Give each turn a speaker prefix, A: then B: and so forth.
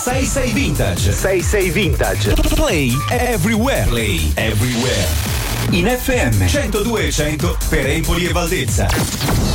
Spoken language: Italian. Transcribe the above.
A: 66 Vintage. 66 Vintage. Play everywhere. Play everywhere. In FM 102.100 per Empoli e Valdezza.